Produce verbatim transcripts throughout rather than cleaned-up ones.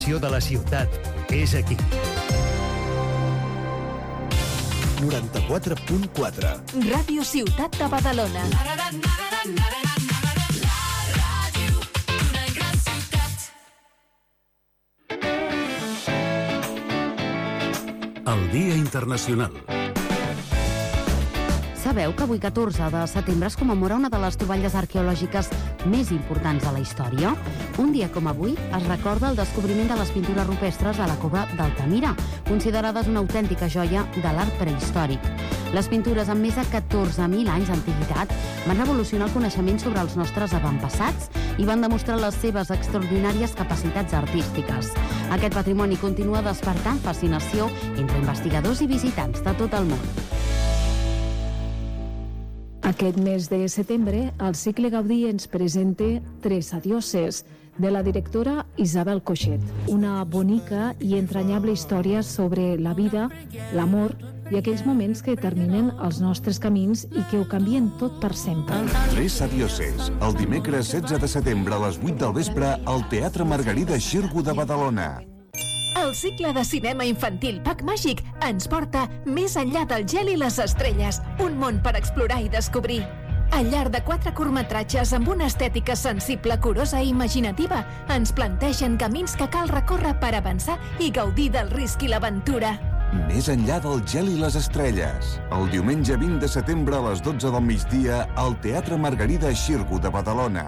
de la ciutat és aquí. noranta-quatre punt quatre Ràdio Ciutat de Badalona. El Dia Internacional. Sabeu que avui, catorze de setembre, es commemora una de les troballes arqueològiques més importants de la història? Un dia com avui es recorda el descobriment de les pintures rupestres de la cova d'Altamira, considerades una autèntica joia de l'art prehistòric. Les pintures, amb més de catorze mil anys d'antiguitat, van revolucionar el coneixement sobre els nostres avantpassats i van demostrar les seves extraordinàries capacitats artístiques. Aquest patrimoni continua despertant fascinació entre investigadors i visitants de tot el món. Aquest mes de setembre, el cicle Gaudí ens presenta Tres adioses, de la directora Isabel Coixet. Una bonica i entranyable història sobre la vida, l'amor i aquells moments que determinen els nostres camins i que ho canvien tot per sempre. Tres adioses, el dimecres setze de setembre a les vuit del vespre al Teatre Margarida Xirgu de Badalona. El cicle de cinema infantil Pack Màgic ens porta més enllà del gel i les estrelles, un món per explorar i descobrir. Al llarg de quatre curtmetratges amb una estètica sensible, curosa i imaginativa, ens plantegen camins que cal recórrer per avançar i gaudir del risc i l'aventura. Més enllà del gel i les estrelles. El diumenge vint de setembre a les dotze del migdia al Teatre Margarida Xirgu de Badalona.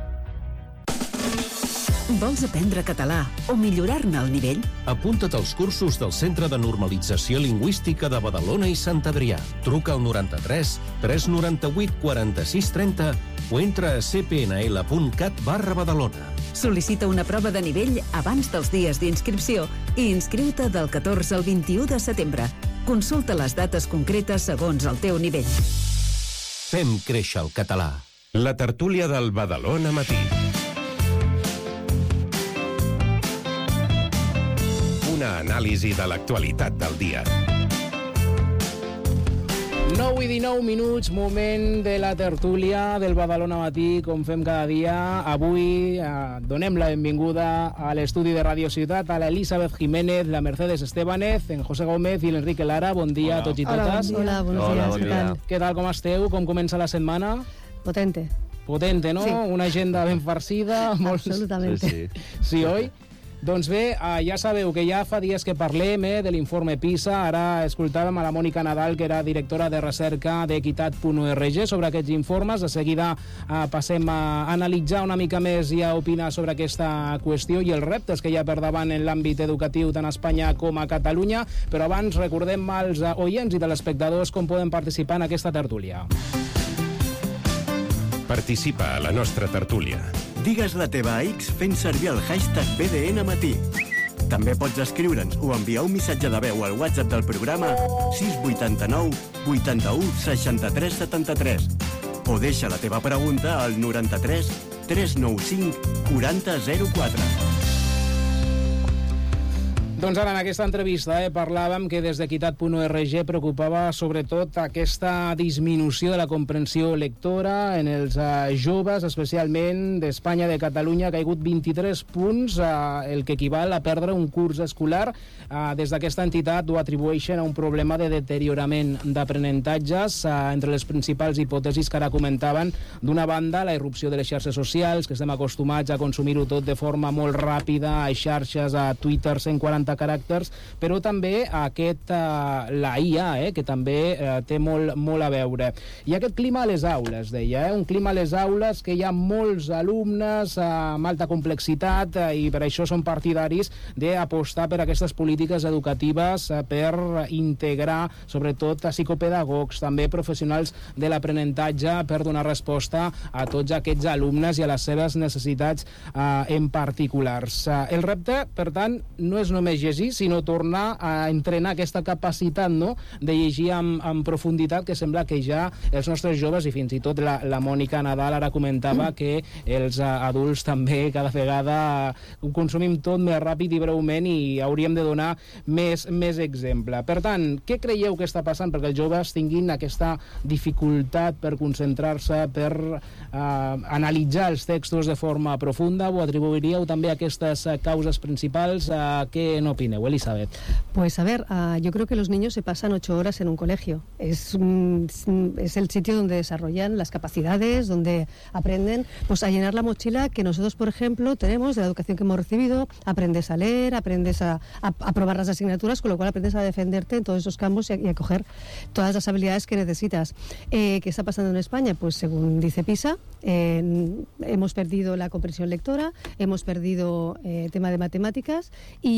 Vols aprendre català o millorar-ne el nivell? Apunta't als cursos del Centre de Normalització Lingüística de Badalona i Sant Adrià. Truca al noranta-tres tres noranta-vuit quaranta-sis trenta o entra a c p n l punt cat barra Badalona. Sol·licita una prova de nivell abans dels dies d'inscripció i inscriu-te del catorze al vint-i-u de setembre. Consulta les dates concretes segons el teu nivell. Fem créixer el català. La tertúlia del Badalona Matí. Una anàlisi de l'actualitat del dia. nou i dinou minuts, moment de la tertúlia del Badalona Matí, com fem cada dia. Avui eh, donem la benvinguda a l'estudi de Ràdio Ciutat a l'Elisabeth Jiménez, la Mercedes Estébanez, en José Gómez i l'Enrique Lara. Bon dia a tots i totes. Hola, bon dia. Hola, bon dia. Què tal, com esteu? Com comença la setmana? Potente. Potente, no? Sí. Una agenda ben farcida. Molts... Absolutamente. Sí, sí. Sí, oi? Doncs bé, ja sabeu que ja fa dies que parlem eh, de l'informe PISA. Ara escoltàvem a la Mònica Nadal, que era directora de recerca d'equitat punt org, sobre aquests informes. De seguida eh, passem a analitzar una mica més i a opinar sobre aquesta qüestió i els reptes que hi ha per davant en l'àmbit educatiu tant a Espanya com a Catalunya. Però abans recordem als oients i telespectadors com poden participar en aquesta tertúlia. Participa a la nostra tertúlia. Digues la teva a X fent servir el hashtag B D N Matí. També pots escriure'ns o enviar un missatge de veu al WhatsApp del programa sis vuit nou vuitanta-u seixanta-tres setanta-tres o deixa la teva pregunta al noranta-tres tres nou cinc quaranta zero quatre. Doncs ara, en aquesta entrevista, eh, parlàvem que des d'equitat punt org preocupava sobretot aquesta disminució de la comprensió lectora en els eh, joves, especialment d'Espanya, de Catalunya, ha caigut vint-i-tres punts, eh, el que equival a perdre un curs escolar. Eh, des d'aquesta entitat ho atribueixen a un problema de deteriorament d'aprenentatges. Eh, entre les principals hipòtesis que ara comentaven, d'una banda, la irrupció de les xarxes socials, que estem acostumats a consumir-ho tot de forma molt ràpida, a xarxes, a Twitter, cent quaranta caràcters, però també aquest, eh, la I A, eh, que també eh, té molt, molt a veure. I aquest clima a les aules, deia, eh, un clima a les aules que hi ha molts alumnes eh, amb alta complexitat eh, i per això són partidaris d'apostar per aquestes polítiques educatives eh, per integrar sobretot a psicopedagogs, també professionals de l'aprenentatge, per donar resposta a tots aquests alumnes i a les seves necessitats eh, en particulars. Eh, el repte, per tant, no és només llegir, sinó tornar a entrenar aquesta capacitat, no?, de llegir amb, amb profunditat, que sembla que ja els nostres joves, i fins i tot la, la Mònica Nadal ara comentava que els adults també cada vegada ho consumim tot més ràpid i breument i hauríem de donar més, més exemple. Per tant, què creieu que està passant perquè els joves tinguin aquesta dificultat per concentrar-se, per eh, analitzar els textos de forma profunda? Ho atribuiríeu també a aquestes causes principals? Eh, ¿Qué no opineu, Elisabet? Pues a ver, uh, yo creo que los niños se pasan ocho horas en un colegio. Es, mm, es el sitio donde desarrollan las capacidades, donde aprenden pues a llenar la mochila que nosotros, por ejemplo, tenemos de la educación que hemos recibido. Aprendes a leer, aprendes a, a, a probar las asignaturas, con lo cual aprendes a defenderte en todos esos campos y a, y a coger todas las habilidades que necesitas. Eh, ¿Qué está pasando en España? Pues según dice PISA, eh, hemos perdido la comprensión lectora, hemos perdido el eh, tema de matemáticas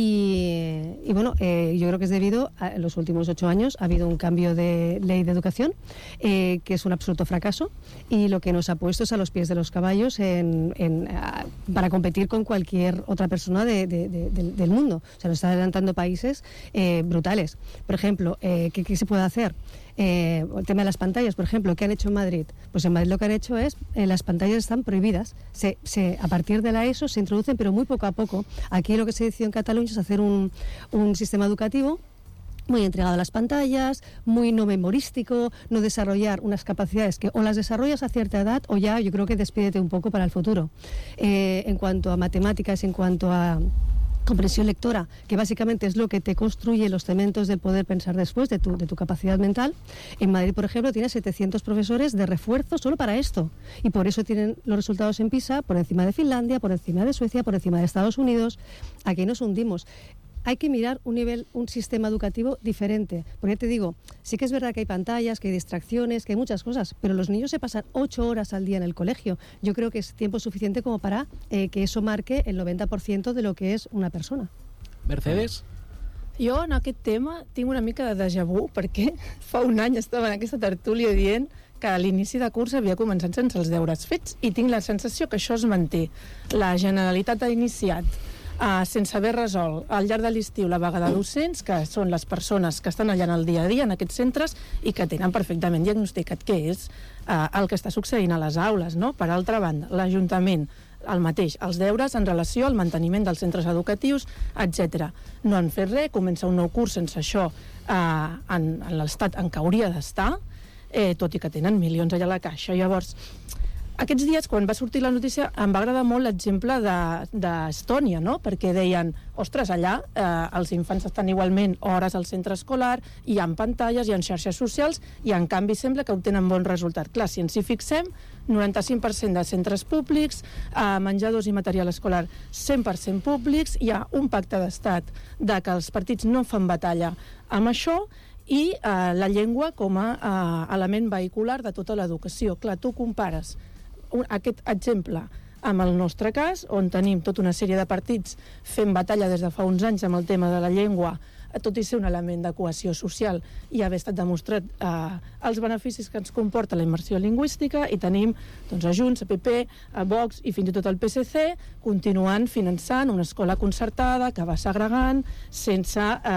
y, y bueno, eh, yo creo que es debido a los últimos ocho años ha habido un cambio de ley de educación eh, que es un absoluto fracaso y lo que nos ha puesto es a los pies de los caballos en, en, a, para competir con cualquier otra persona de, de, de, de, del mundo. O sea, nos está adelantando países eh, brutales. Por ejemplo, eh, ¿qué, ¿qué se puede hacer? Eh, el tema de las pantallas, por ejemplo, ¿qué han hecho en Madrid? Pues en Madrid lo que han hecho es, eh, las pantallas están prohibidas. Se, se, a partir de la ESO se introducen, pero muy poco a poco. Aquí lo que se decidió en Cataluña es hacer un, un sistema educativo muy entregado a las pantallas, muy no memorístico, no desarrollar unas capacidades que o las desarrollas a cierta edad o ya yo creo que despídete un poco para el futuro. Eh, en cuanto a matemáticas, en cuanto a comprensión lectora, que básicamente es lo que te construye los cementos del poder pensar después, de tu, de tu capacidad mental. En Madrid, por ejemplo, tiene setecientos profesores de refuerzo solo para esto. Y por eso tienen los resultados en PISA por encima de Finlandia, por encima de Suecia, por encima de Estados Unidos. Aquí nos hundimos. Hay que mirar un nivel, un sistema educativo diferente. Porque te digo, sí que es verdad que hay pantallas, que hay distracciones, que hay muchas cosas, pero los niños se pasan ocho horas al día en el colegio. Yo creo que es tiempo suficiente como para eh, que eso marque el noventa por ciento de lo que es una persona. Mercedes? Jo en aquest tema tinc una mica de déjà vu perquè fa un any estava en aquesta tertúlia dient que a l'inici de curs havia començat sense els deures fets i tinc la sensació que això es manté. La Generalitat ha iniciat Uh, sense haver resolt al llarg de l'estiu la vaga de docents, que són les persones que estan allà en el dia a dia en aquests centres i que tenen perfectament diagnosticat què és uh, el que està succeint a les aules, no? Per altra banda, l'Ajuntament el mateix, els deures en relació al manteniment dels centres educatius, etcètera. No han fet res, comença un nou curs sense això uh, en, en l'estat en què hauria d'estar, eh, tot i que tenen milions allà a la caixa. Llavors, aquests dies, quan va sortir la notícia, em va agradar molt l'exemple d'Estònia, de, no? Perquè deien, ostres, allà eh, els infants estan igualment hores al centre escolar, hi ha pantalles, hi ha xarxes socials, i en canvi sembla que obtenen bon resultat. Clar, si ens hi fixem, noranta-cinc per cent de centres públics, eh, menjadors i material escolar cent per cent públics, hi ha un pacte d'estat de que els partits no fan batalla amb això, i eh, la llengua com a eh, element vehicular de tota l'educació. Clar, tu compares un, aquest exemple amb el nostre cas, on tenim tota una sèrie de partits fent batalla des de fa uns anys amb el tema de la llengua, tot i ser un element de cohesió social i haver estat demostrat eh, els beneficis que ens comporta la immersió lingüística, i tenim doncs, a Junts, a P P, a Vox i fins i tot el P S C continuant finançant una escola concertada que va segregant, sense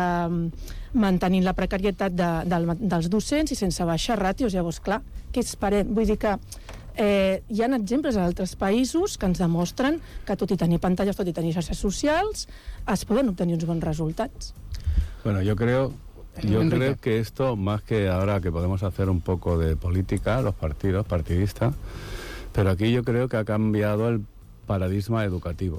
eh, mantenint la precarietat de, de, dels docents i sense baixar ràtios. Llavors, clar, què esperem? Vull dir que Eh, hi ha exemples a altres països que ens demostren que tot i tenir pantalles, tot i tenir xarxes socials, es poden obtenir uns bons resultats. Bueno, yo creo, yo creo que esto, más que ahora que podemos hacer un poco de política, los partidos, partidistas, pero aquí yo creo que ha cambiado el paradigma educativo.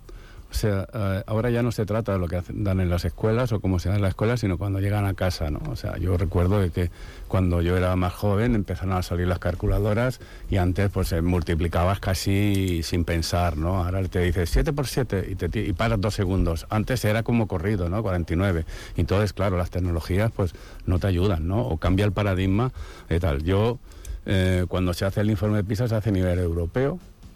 O sea, eh, ahora ya no se trata de lo que hacen, dan en las escuelas o cómo se da en la escuela, sino cuando llegan a casa, ¿no? O sea, yo recuerdo de que cuando yo era más joven empezaron a salir las calculadoras y antes pues eh, multiplicabas casi sin pensar, ¿no? Ahora te dices siete por siete y, te, y paras dos segundos. Antes era como corrido, ¿no? cuarenta y nueve. Entonces, claro, las tecnologías pues no te ayudan, ¿no? O cambia el paradigma de tal. Yo, eh, cuando se hace el informe de PISA, se hace a nivel europeo,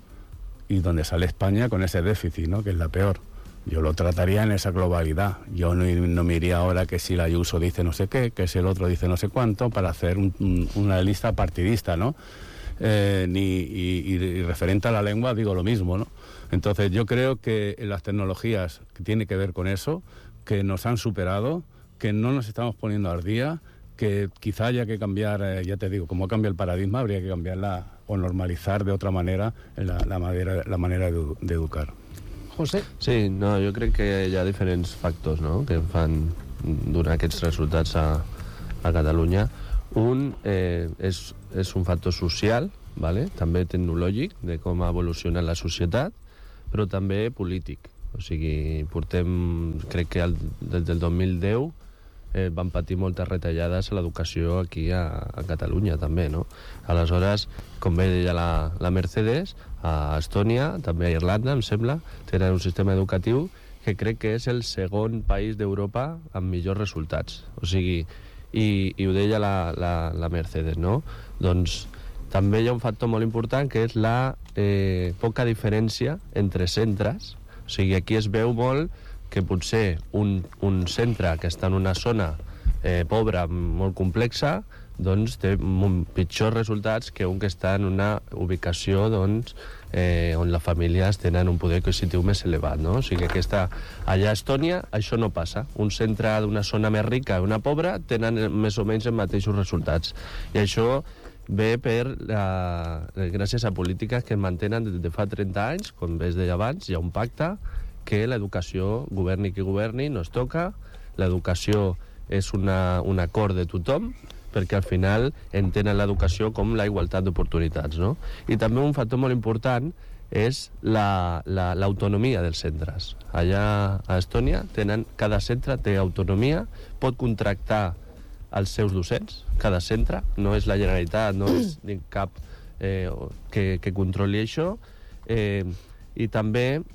y donde sale España con ese déficit, ¿no? Que es la peor. Yo lo trataría en esa globalidad. Yo no, no me iría ahora que si la Ayuso dice no sé qué, que si el otro dice no sé cuánto, para hacer un, un, una lista partidista, ¿no? Eh, ni, y, y referente a la lengua digo lo mismo, ¿no? Entonces yo creo que las tecnologías que tiene que ver con eso, que nos han superado, que no nos estamos poniendo al día, que quizá haya que cambiar, eh, ya te digo, como cambia el paradigma, habría que cambiarla o normalizar de otra manera la, la manera, la manera de, de educar. José? Sí, no, jo crec que hi ha diferents factors, no?, que fan donar aquests resultats a, a Catalunya. Un eh, és, és un factor social, vale? També tecnològic, de com ha evolucionat la societat, però també polític. O sigui, portem, crec que el, des del dos mil deu eh, van patir moltes retallades a l'educació aquí a, a Catalunya, també, no? Aleshores, com bé deia la, la Mercedes, a Estònia, també a Irlanda, em sembla, tenen un sistema educatiu que crec que és el segon país d'Europa amb millors resultats. O sigui, i, i ho deia la, la, la Mercedes, no? Doncs també hi ha un factor molt important que és la eh, poca diferència entre centres. O sigui, aquí es veu molt que potser un, un centre que està en una zona eh, pobra, molt complexa, doncs té pitjors resultats que un que està en una ubicació doncs, eh, on les famílies tenen un poder adquisitiu més elevat, no? O sigui, aquesta, allà a Estònia això no passa. Un centre d'una zona més rica i una pobra tenen més o menys els mateixos resultats. I això ve per la, gràcies a polítiques que es mantenen des de fa trenta anys, com bé es deia abans, hi ha un pacte que l'educació, governi qui governi, no es toca, l'educació és una, un acord de tothom, perquè al final entenen l'educació com la igualtat d'oportunitats, no? I també un factor molt important és l'autonomia la, la, dels centres. Allà a Estònia tenen, cada centre té autonomia, pot contractar els seus docents, cada centre, no és la Generalitat, no és ni cap eh, que, que controli això, eh, i també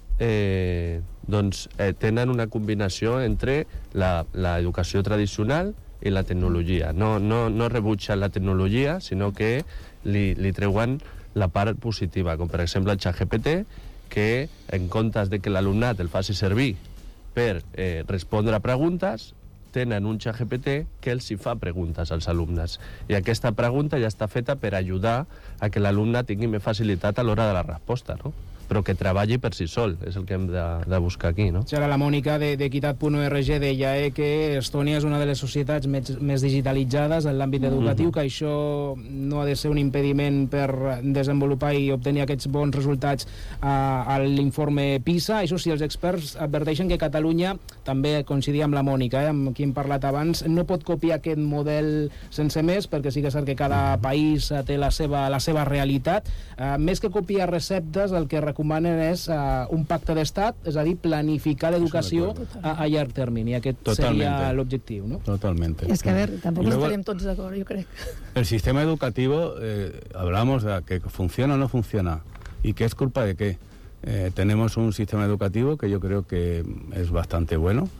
eh, doncs, eh, tenen una combinació entre l'educació tradicional i la tecnologia. No, no, no rebutgen la tecnologia, sinó que li, li treuen la part positiva, com per exemple el ChatGPT, que en comptes de que l'alumnat el faci servir per eh, respondre a preguntes, tenen un ChatGPT que els hi fa preguntes als alumnes. I aquesta pregunta ja està feta per ajudar a que l'alumne tingui més facilitat a l'hora de la resposta, no? Però que treballi per si sol, és el que hem de, de buscar aquí, no? Ara la Mònica d'Equitat punt org deia eh, que Estònia és una de les societats més, més digitalitzades en l'àmbit educatiu, mm-hmm. que això no ha de ser un impediment per desenvolupar i obtenir aquests bons resultats a, a l'informe PISA. Això sí, els experts adverteixen que Catalunya, també coincidia amb la Mònica, eh, amb qui hem parlat abans, no pot copiar aquest model sense més, perquè sí que és cert que cada país té la seva, la seva realitat. Uh, més que copiar receptes, el que recomanen és uh, un pacte d'estat, és a dir, planificar l'educació a, a llarg termini. Aquest Totalmente. Sería l'objectiu, ¿no? Totalmente. Es que, a ver, tampoco luego, estaríem tots d'acord, yo creo. El sistema educativo, eh, hablamos de que funciona o no funciona, y que es culpa de qué. Eh, tenemos un sistema educativo que yo creo que es bastante bueno,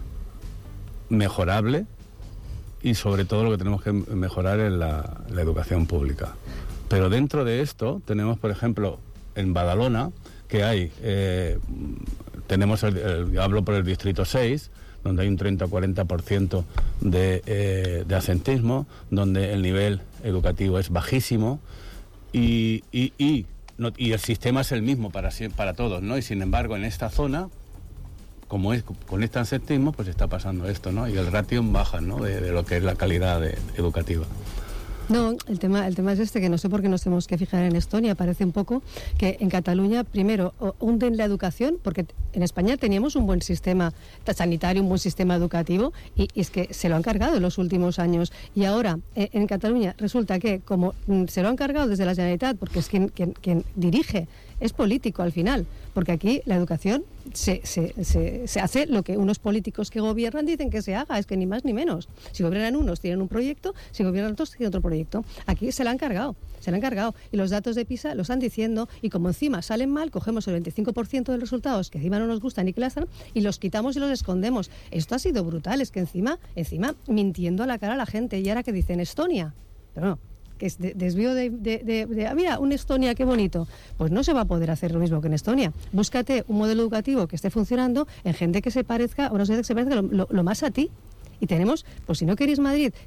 mejorable, y sobre todo lo que tenemos que mejorar es la, la educación pública. Pero dentro de esto tenemos, por ejemplo, en Badalona, que hay, eh, tenemos, el, el, hablo por el distrito seis, donde hay un treinta o cuarenta por ciento de, eh, de asentismo, donde el nivel educativo es bajísimo, y, y, y, no, y el sistema es el mismo para, para todos, ¿no? Y sin embargo, en esta zona, como es con este asentismo, pues está pasando esto, ¿no? Y el ratio baja, ¿no? De, de lo que es la calidad de, educativa. No, el tema, el tema es este, que no sé por qué nos tenemos que fijar en Estonia. Parece un poco que en Cataluña, primero, hunden la educación, porque en España teníamos un buen sistema sanitario, un buen sistema educativo, y, y es que se lo han cargado en los últimos años. Y ahora, en, en Cataluña, resulta que, como mm, se lo han cargado desde la Generalitat, porque es quien, quien, quien dirige, es político al final, porque aquí la educación se, se, se, se hace lo que unos políticos que gobiernan dicen que se haga, es que ni más ni menos. Si gobiernan unos, tienen un proyecto, si gobiernan otros, tienen otro proyecto. Aquí se la han cargado, se la han cargado, y los datos de PISA lo están diciendo, y como encima salen mal, cogemos el veinticinco por ciento de los resultados que encima no nos gustan ni que las dan, y los quitamos y los escondemos. Esto ha sido brutal, es que encima, encima mintiendo a la cara a la gente, y ahora que dicen Estonia, pero no, que es de, desvío de, de, de, de, mira, un Estonia, qué bonito. Pues no se va a poder hacer lo mismo que en Estonia. Búscate un modelo educativo que esté funcionando en gente que se parezca, o no sé, que se parezca lo, lo, lo más a ti. Y tenemos, pues si no queréis Madrid, que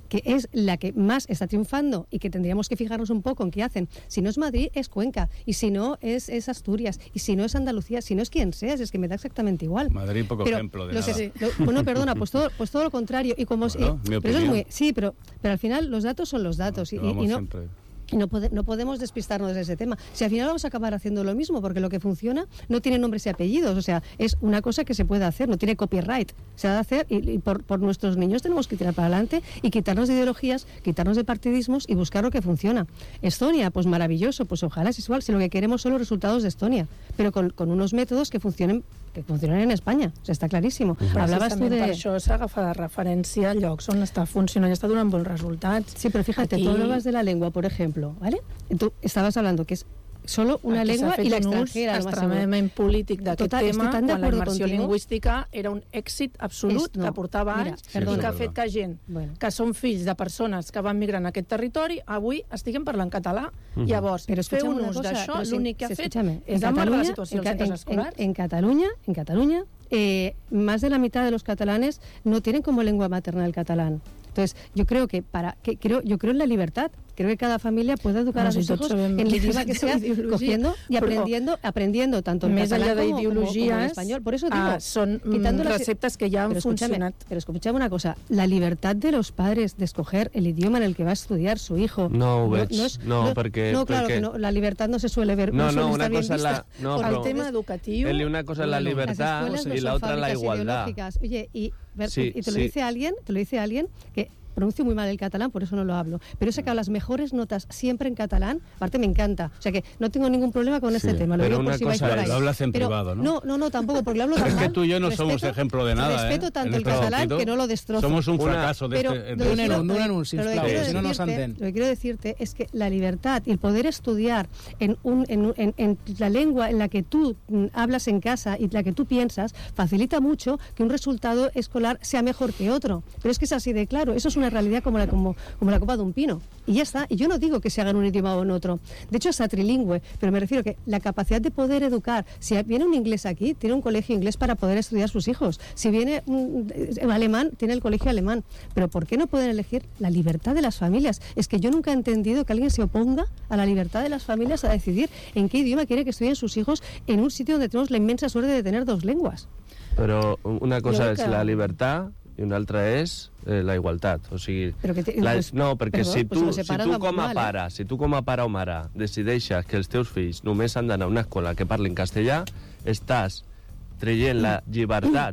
que es la que más está triunfando y que tendríamos que fijarnos un poco en qué hacen. Si no es Madrid, es Cuenca, y si no es, es Asturias, y si no es Andalucía, si no es quien sea, es que me da exactamente igual. Madrid, poco pero ejemplo de los, nada. Lo, bueno, perdona, pues todo, pues todo lo contrario. Y como bueno, eh, mi pero eso es muy, sí, pero, pero al final los datos son los datos. No, y, y, y no... siempre. Y no, pode, no podemos despistarnos de ese tema. Si al final vamos a acabar haciendo lo mismo, porque lo que funciona no tiene nombres y apellidos, o sea, es una cosa que se puede hacer, no tiene copyright, se ha de hacer y, y por, por nuestros niños tenemos que tirar para adelante y quitarnos de ideologías, quitarnos de partidismos y buscar lo que funciona. Estonia, pues maravilloso, pues ojalá es igual, si lo que queremos son los resultados de Estonia, pero con, con unos métodos que funcionen que funcionen en España, o sea, està claríssim. Uh-huh. Hablabas tú de... Per això s'ha agafat de referència a llocs on està funcionant i està donant bons resultats. Sí, pero fíjate, Aquí... tú hablabas de la lengua, por ejemplo, ¿vale? Tú estabas hablando que es solo una Aquí lengua y la extranjera. Aquí s'ha fet un ús extremadament polític d'aquest tema, quan la immersió contigo. lingüística era un èxit absolut es, no. que portava anys i que ha fet que gent bueno. que són fills de persones que van migrant a aquest territori, avui estiguem parlant català. Uh-huh. Llavors, fer un ús d'això, l'únic que ha fet és amar la situació als centres escolars. En, en, en Cataluña, en Cataluña eh, más de la mitad de los catalanes no tienen como lengua materna el catalán. Entonces, yo creo que para que creo yo creo en la libertad. Creo que cada familia puede educar no, a sus si hijos en el idioma que sea, cogiendo y aprendiendo, aprendiendo tanto en més catalán como, como, como en ideologías, español. Por eso digo, ah, son quitando las receptas que ya han pero funcionado. Pero escúchame una cosa, la libertad de los padres de escoger el idioma en el que va a estudiar su hijo. No ho veig, no, no, es, no, no perquè... No, claro perquè... que no, la libertad no se suele ver, no, no, no, una bien cosa vista. la, no, por però, el tema educatiu... Eli, una cosa es la libertad no y la otra la igualdad. Oye, y, ver, sí, y te lo sí. dice alguien, te lo dice alguien que pronuncio muy mal el catalán, por eso no lo hablo, pero he sacado las mejores notas siempre en catalán, aparte me encanta, o sea que no tengo ningún problema con este sí, tema, lo pero digo una por si cosa vais por ahí. Lo hablas en pero, privado, ¿no? No, no, no, tampoco, porque lo hablo tan Es mal. que tú y yo no respeto, somos ejemplo de nada, Respeto ¿eh? tanto en el catalán partido, que no lo destrozo. Somos un fracaso pero, de este... Pero, un en un, un anuncio, sisplau, si no, no s'entén. Lo que quiero decirte es que la libertad y el poder estudiar en, un, en, en, en la lengua en la que tú hablas en casa y la que tú piensas, facilita mucho que un resultado escolar sea mejor que otro. Pero es que es así de claro, eso es una realidad como la, como, como la copa de un pino. Y ya está. Y yo no digo que se haga en un idioma o en otro. De hecho, es trilingüe. Pero me refiero que la capacidad de poder educar. Si viene un inglés aquí, tiene un colegio inglés para poder estudiar sus hijos. Si viene un alemán, tiene el colegio alemán. Pero ¿por qué no pueden elegir la libertad de las familias? Es que yo nunca he entendido que alguien se oponga a la libertad de las familias a decidir en qué idioma quiere que estudien sus hijos en un sitio donde tenemos la inmensa suerte de tener dos lenguas. Però una cosa és que... la libertad i una altra és eh, la igualtat. O sigui, te, la, pues, no, perquè perdó, si tu, pues si tu com a pare, eh? si tu com a pare o mare decideixes que els teus fills només han d'anar a una escola que parlin castellà, estàs traient la llibertat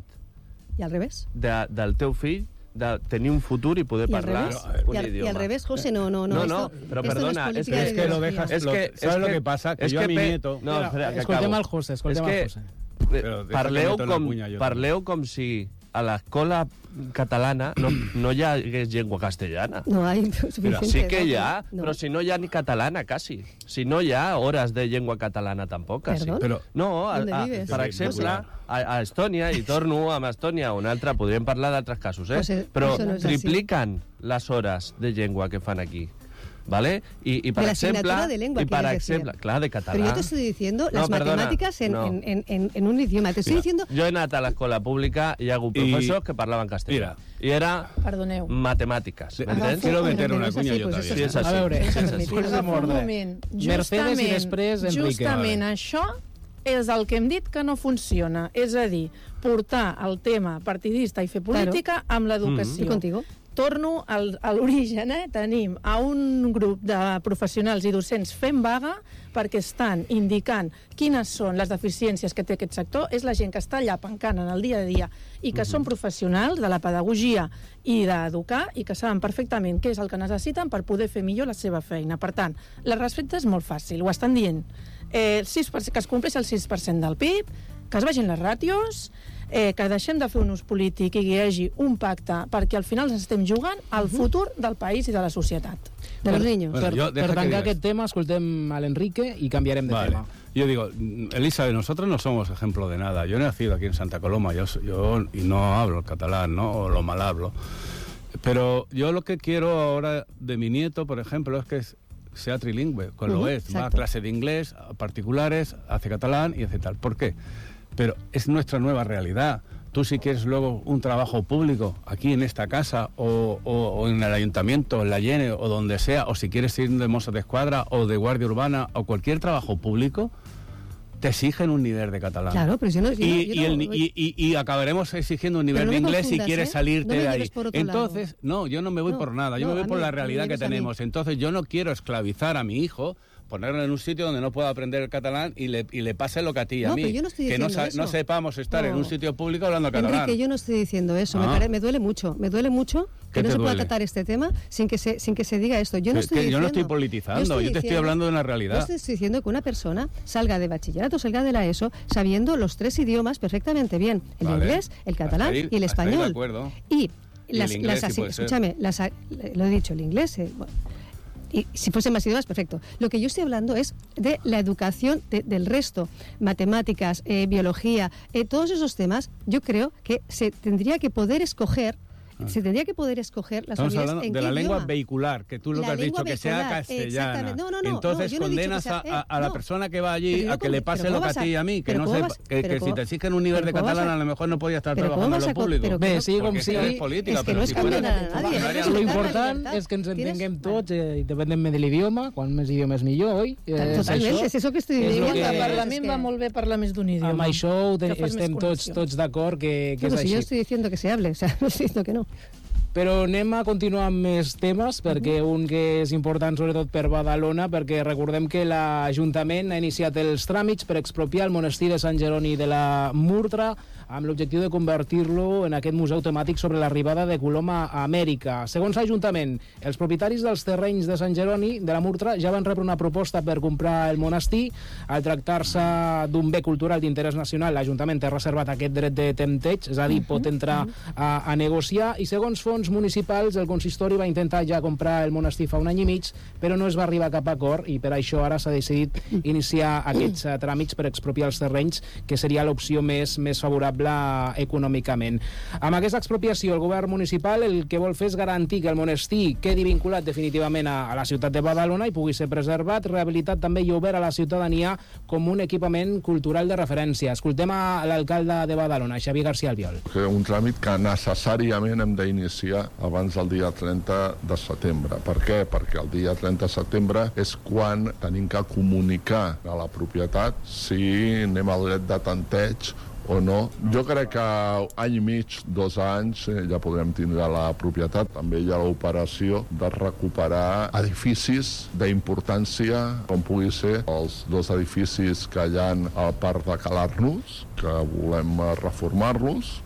I al revés? De, del teu fill de tenir un futur y poder parlar un y al, idioma. Y al revés, José, no, no, no. No, esto, no, pero esto perdona, no es, es, que, es que lo dejas, es lo, que, ¿sabes es lo que, que pasa? Que es yo que a mi pe... nieto... No, no, espera, que escoltem acabo. al José, escoltem es al José. Que parleu com, parleu com si a l'escola catalana no, no hi hagués llengua castellana. No hay suficiente. Sí que hi ha, no. però si no hi ha ni catalana, quasi. Si no hi ha hores de llengua catalana, tampoc, quasi. Però, no, a, a, per exemple, a, a Estònia, i torno amb Estònia o una altra, podríem parlar d'altres casos, eh? Pues, però no tripliquen les hores de llengua que fan aquí. ¿Vale? Y, y para de la ejemplo, asignatura de lengua, y para decir. ejemplo, claro, de catalán. Pero yo te estoy diciendo no, las perdona, matemáticas en, no. en, en, en un idioma. Te estoy Mira, diciendo... Yo he anat a l'escola pública y hago un profesor I... que parlava en castellà. I era Perdoneu. matemàtiques. M'entens? Quiero meter una cuña yo pues también. Sí, és així. A veure, un moment. Mercedes i després Enrique. Justament això és el que hem dit que no funciona. És a dir, portar el tema partidista i fer política claro. amb l'educació. Mm. Contigo. Torno al, a l'origen, eh? Tenim a un grup de professionals i docents fent vaga perquè estan indicant quines són les deficiències que té aquest sector. És la gent que està allà pencant en el dia a dia i que mm-hmm. són professionals de la pedagogia i d'educar i que saben perfectament què és el que necessiten per poder fer millor la seva feina. Per tant, la respecte és molt fàcil, ho estan dient. Eh, el sis per cent, que es compleix el sis per cent del P I B, que es vagin les ràtios, eh, que deixem de fer un ús polític i que hi hagi un pacte perquè al final ens estem jugant al futur del país i de la societat. De los niños. Bueno, per, yo, per tancar aquest tema, escoltem a l'Enrique i canviarem de vale. tema. Yo digo, Elizabeth, nosotros no somos ejemplo de nada. Yo he nacido aquí en Santa Coloma yo, yo, y no hablo el catalán, ¿no? O lo mal hablo. Pero yo lo que quiero ahora de mi nieto, por ejemplo, es que sea trilingüe, con uh-huh, lo es. Exacto. Va a clase de inglés, a particulares, hace catalán y hace tal. ¿Por qué? Pero es nuestra nueva realidad. tú si quieres luego un trabajo público aquí en esta casa o, o, o en el ayuntamiento, en la Llene o donde sea, o si quieres ir de Mossos d'Esquadra o de Guardia Urbana o cualquier trabajo público, te exigen un nivel de catalán. Claro, pero yo no... Yo y, no, yo y, el, no, y, y, y acabaremos exigiendo un nivel no de inglés confundas, si quieres ¿eh? salirte no de ahí. lado. Entonces, no, yo no me voy no, por nada, yo no, me voy por mí, la realidad que tenemos. Entonces, yo no quiero esclavizar a mi hijo, ponerlo en un sitio donde no pueda aprender el catalán y le, y le pase lo que a ti y a no, mí. Pero yo no estoy que no, eso. no sepamos estar no. en un sitio público hablando catalán. Enrique, yo no estoy diciendo eso. Ah. Me, pare, me duele mucho. Me duele mucho que no se duele? pueda tratar este tema sin que se, sin que se diga esto. Yo no, estoy que diciendo, yo no estoy politizando, yo, estoy yo te diciendo, estoy hablando de una Yo realidad. estoy diciendo que una persona salga de bachillerato, salga de la ESO, sabiendo los tres idiomas perfectamente bien. El Vale. inglés, el catalán Hasta ahí, y el hasta ahí de español. acuerdo. Y, Y las, el inglés, las sí puede ser. escúchame, las, lo he dicho, el inglés... Eh, bueno, y si fuesen más idiomas, perfecto. Lo que yo estoy hablando es de la educación de, del resto, matemáticas, eh, biología, eh, todos esos temas, yo creo que se tendría que poder escoger Ah. se tendría que poder escoger las Estamos familias hablando en de qué la lengua idioma. vehicular, que tú lo La que has lengua dicho, que sea vehicular, castellana. exactamente. No, no, no, Entonces no, yo no he dicho condenas que sea- a, a eh, la no. persona que va allí Pero yo a no que le con- pase pero lo ¿cómo que a vas a- ti y a mí, que, pero no ¿cómo sepa, vas- que, pero que si cómo- te exigen un nivel pero de ¿cómo vas catalán a- a lo mejor no podías estar pero ¿cómo trabajando en vas lo a co- público. pero Bé, ¿cómo- sigui com Porque sigui, eres política, és que pero no si és canviar fuera- a nadie, no no haría és lo canviar important la és que ens Tienes- entenguem tots, eh, independentment de l'idioma, quan més idiomes millor, oi? Eh, és Totalment, això. és això que estic És dient. lo Que... que- Parlar, a mi em va molt bé parlar més d'un idioma. Amb això ho te- Que fas més estem tots, connexió. tots d'acord que, que No, és si així. yo estoy diciendo que se hable, o sea, no estoy diciendo que no. Però anem a continuar amb més temes, perquè un que és important sobretot per Badalona, perquè recordem que l'Ajuntament ha iniciat els tràmits per expropiar el monestir de Sant Jeroni de la Murtra amb l'objectiu de convertir-lo en aquest museu temàtic sobre l'arribada de Colom a Amèrica. Segons l'Ajuntament, els propietaris dels terrenys de Sant Jeroni de la Murtra ja van rebre una proposta per comprar el monestir. Al tractar-se d'un bé cultural d'interès nacional, l'Ajuntament ha reservat aquest dret de tempteig, és a dir, pot entrar a, a negociar, i segons fons municipals, el consistori va intentar ja comprar el monestir fa un any i mig, però no es va arribar a cap acord, i per això ara s'ha decidit iniciar aquests uh, tràmits per expropiar els terrenys, que seria l'opció més, més favorable econòmicament. Amb aquesta expropiació, el govern municipal el que vol fer és garantir que el monestir quedi vinculat definitivament a, a la ciutat de Badalona i pugui ser preservat, rehabilitat també i obert a la ciutadania com un equipament cultural de referència. Escoltem a l'alcalde de Badalona, Xavier García Albiol. Un tràmit que necessàriament hem d'iniciar abans del dia trenta de setembre. Per què? Perquè el dia trenta de setembre és quan tenim que comunicar a la propietat si anem al dret de tanteig o no. Jo crec que any i mig, dos anys, eh, ja podrem tindre la propietat. També hi ha l'operació de recuperar edificis d'importància, com pugui ser els dos edificis que hi ha al parc de Calarnús, que volem reformar-los,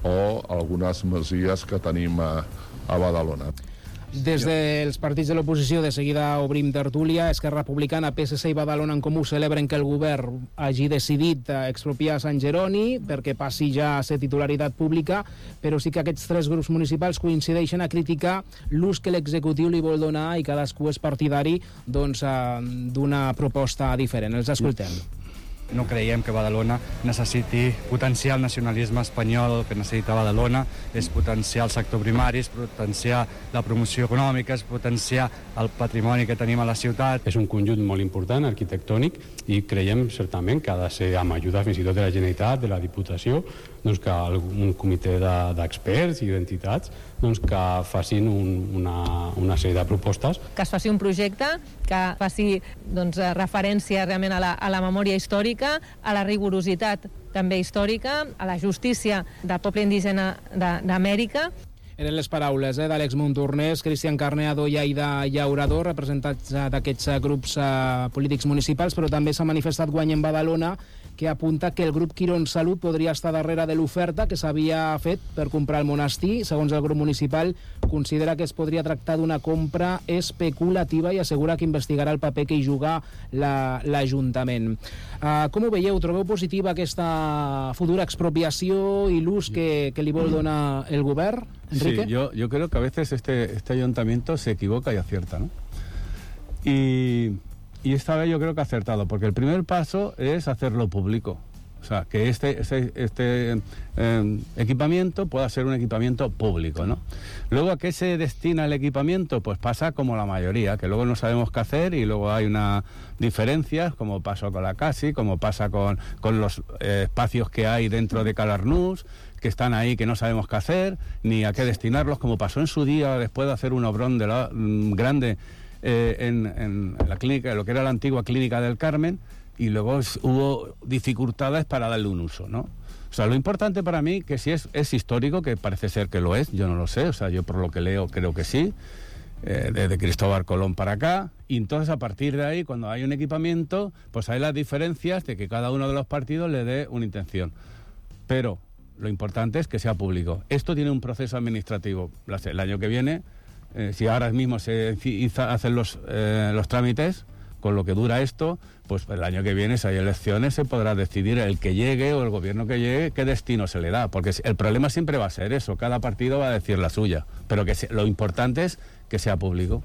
o algunes masies que tenim a, a Badalona. Des dels partits de l'oposició de seguida obrim tertúlia. Esquerra Republicana, P S C i Badalona en Comú celebren que el govern hagi decidit expropiar Sant Jeroni perquè passi ja a ser titularitat pública, però sí que aquests tres grups municipals coincideixen a criticar l'ús que l'executiu li vol donar i cadascú és partidari doncs, d'una proposta diferent. Els escoltem. No creiem que Badalona necessiti potenciar el nacionalisme espanyol que necessita Badalona, és potenciar el sector primari, és potenciar la promoció econòmica, és potenciar el patrimoni que tenim a la ciutat. És un conjunt molt important, arquitectònic, i creiem certament que ha de ser amb ajuda fins i tot de la Generalitat, de la Diputació, doncs que un comitè d'experts i d'entitats doncs que facin un, una, una sèrie de propostes. Que es faci un projecte que faci doncs, referència realment a la, a la memòria històrica, a la rigorositat també històrica, a la justícia del poble indígena d'Amèrica. Eren les paraules eh, d'Àlex Montornès, Cristian Carneado i Aida Llaurador, representats eh, d'aquests eh, grups eh, polítics municipals, però també s'ha manifestat Guany en Badalona, que apunta que el grup Quirón Salut podria estar darrere de l'oferta que s'havia fet per comprar el monestir. Segons el grup municipal, considera que es podria tractar d'una compra especulativa i assegura que investigarà el paper que hi juga l'Ajuntament. La, uh, com ho veieu? Trobeu positiva aquesta futura expropiació i l'ús que, que li vol donar el govern? Enrique? Sí, yo, yo creo que a veces este, este ayuntamiento se equivoca y acierta, ¿no? Y... Y esta vez yo creo que ha acertado, porque el primer paso es hacerlo público. O sea, que este, este, este eh, equipamiento pueda ser un equipamiento público, ¿no? Luego, ¿a qué se destina el equipamiento? Pues pasa como la mayoría, que luego no sabemos qué hacer y luego hay unas diferencias, como pasó con la Casi, como pasa con, con los eh, espacios que hay dentro de Calarnús, que están ahí, que no sabemos qué hacer, ni a qué destinarlos, como pasó en su día después de hacer un obrón de la, mm, grande eh, en, en la clínica, lo que era la antigua Clínica del Carmen, y luego es, hubo dificultades para darle un uso, ¿no? O sea, lo importante para mí, que si es, es histórico, que parece ser que lo es, yo no lo sé, o sea, yo por lo que leo creo que sí, eh, desde Cristóbal Colón para acá, y entonces a partir de ahí, cuando hay un equipamiento, pues hay las diferencias de que cada uno de los partidos le dé una intención. Pero lo importante es que sea público. Esto tiene un proceso administrativo. El año que viene, eh, si ahora mismo se hacen los, eh, los trámites, con lo que dura esto, pues el año que viene, si hay elecciones, se podrá decidir el que llegue o el gobierno que llegue, qué destino se le da. Porque el problema siempre va a ser eso, cada partido va a decir la suya. Pero que se, lo importante es que sea público.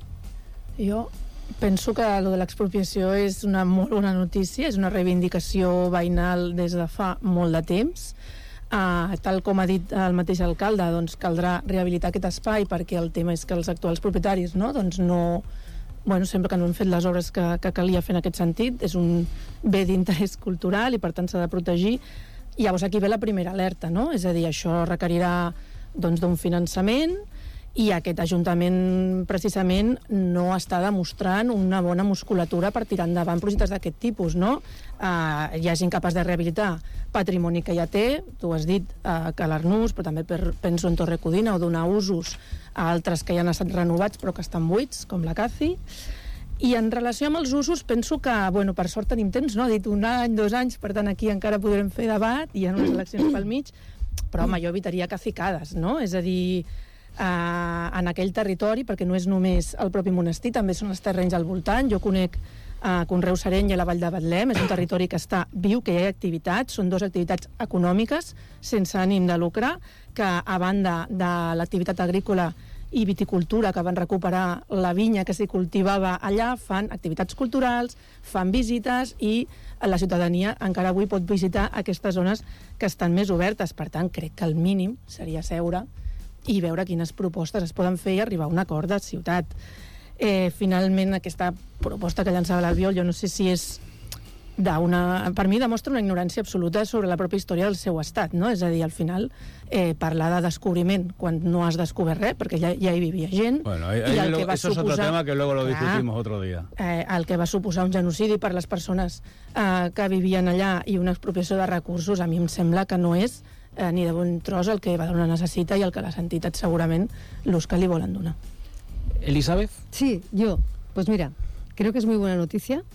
Jo penso que lo de l'expropiació és una molt bona notícia, és una reivindicació veïnal des de fa molt de temps. Uh, tal com ha dit el mateix alcalde, doncs caldrà rehabilitar aquest espai, perquè el tema és que els actuals propietaris no, doncs no, bueno, sempre que no han fet les obres que, que calia fer en aquest sentit. És un bé d'interès cultural i per tant s'ha de protegir. I llavors aquí ve la primera alerta, no? És a dir, això requerirà doncs, d'un finançament, i aquest Ajuntament precisament no està demostrant una bona musculatura per tirar endavant projectes d'aquest tipus, no? Uh, hi ha gent capaç de rehabilitar patrimoni que ja té, tu has dit uh, que l'Arnús, però també per, penso en Torre Codina, o donar usos a altres que ja han estat renovats però que estan buits, com la Caci. I en relació amb els usos, penso que, bueno, per sort tenim temps, no? Ha dit un any, dos anys, per tant aquí encara podrem fer debat, hi ha unes eleccions pel mig, però home, jo evitaria cacicades, no? És a dir, Uh, en aquell territori, perquè no és només el propi monestir, també són els terrenys al voltant. Jo conec uh, Conreu Sereny i la Vall de Betlem, és un territori que està viu, que hi ha activitats, són dues activitats econòmiques sense ànim de lucre, que a banda de l'activitat agrícola i viticultura, que van recuperar la vinya que s'hi cultivava allà, fan activitats culturals, fan visites, i la ciutadania encara avui pot visitar aquestes zones que estan més obertes. Per tant, crec que el mínim seria seure i veure quines propostes es poden fer i arribar a un acord de ciutat. Eh, finalment, aquesta proposta que llançava l'Albiol, jo no sé si és d'una... Per mi demostra una ignorància absoluta sobre la pròpia història del seu estat, no? És a dir, al final, eh, parlar de descobriment quan no has descobert res, perquè ja, ja hi vivia gent. Bueno, ahí, ahí lo, eso suposar, es otro tema que luego lo discutimos clar, otro día. Eh, el que va suposar un genocidi per les persones eh, que vivien allà i una expropiació de recursos, a mi em sembla que no és Eh, ni de bon tros el que Badalona necesita i el que les entitats segurament l'ús que li volen donar. Elizabeth. Sí, yo. Pues mira, creo que es muy buena noticia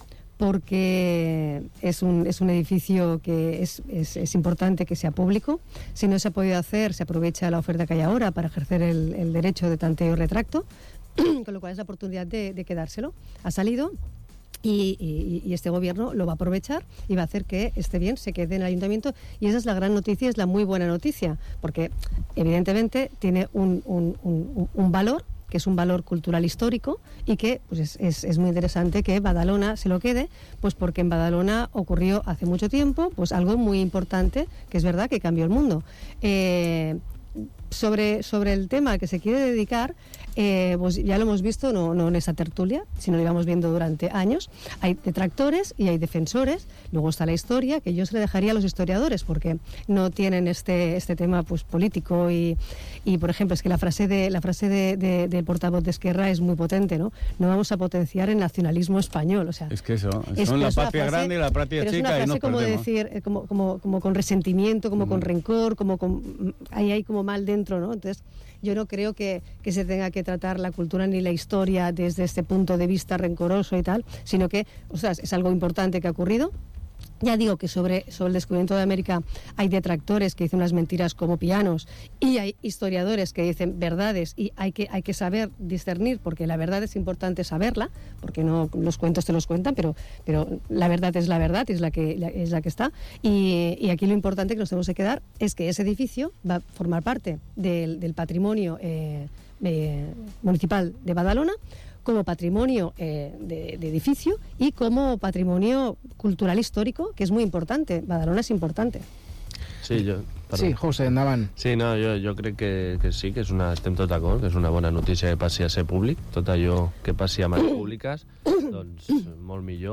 porque es un, es un edificio que es, es, es importante que sea público. Si no se ha podido hacer, se aprovecha la oferta que hay ahora para ejercer el, el derecho de tanteo y retracto, con lo cual es la oportunidad de, de quedárselo. Ha salido. Y, y, y este gobierno lo va a aprovechar y va a hacer que esté bien, se quede en el ayuntamiento, y esa es la gran noticia, es la muy buena noticia, porque evidentemente tiene un, un, un, un valor, que es un valor cultural histórico, y que pues es, es, es muy interesante que Badalona se lo quede, pues porque en Badalona ocurrió hace mucho tiempo pues algo muy importante, que es verdad que cambió el mundo. Eh, Sobre, sobre el tema que se quiere dedicar, eh, pues ya lo hemos visto, no, no en esa tertulia, sino lo íbamos viendo durante años. Hay detractores y hay defensores. Luego está la historia, que yo se le dejaría a los historiadores, porque no tienen este, este tema pues político. Y, y, por ejemplo, es que la frase de la frase de, de, del portavoz de Esquerra es muy potente, ¿no? No vamos a potenciar el nacionalismo español. O sea, es que eso, es, son la es patria frase, grande y la patria pero chica. Es una frase y nos como perdemos. decir, eh, como, como, como con resentimiento, como mm. con rencor, como con, ahí hay como mal dentro, ¿no? Entonces, yo no creo que, que se tenga que tratar la cultura ni la historia desde este punto de vista rencoroso y tal, sino que, o sea, es algo importante que ha ocurrido. Ya digo que sobre, sobre el descubrimiento de América hay detractores que dicen unas mentiras como pianos, y hay historiadores que dicen verdades, y hay que, hay que saber discernir, porque la verdad es importante saberla, porque no los cuentos te los cuentan, pero, pero la verdad es la verdad, es la que, la, es la que está. Y, y aquí lo importante que nos tenemos que quedar es que ese edificio va a formar parte del, del patrimonio eh, eh, municipal de Badalona, como patrimonio eh, de, de edificio y como patrimonio cultural histórico, que és molt importante. Badalona és importante. Sí, jo, sí, José, endavant. Sí, no, jo, jo crec que, que sí, que és una, estem tot d'acord, que és una bona notícia que passi a ser públic. Tot allò que passi a mans públiques, doncs molt millor.